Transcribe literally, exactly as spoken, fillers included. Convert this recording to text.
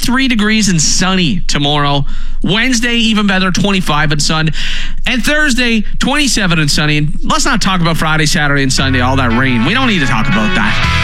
twenty-three degrees and sunny tomorrow. Wednesday, even better, twenty-five and sun. And Thursday, twenty-seven and sunny. And let's not talk about Friday, Saturday, and Sunday, all that rain. We don't need to talk about that.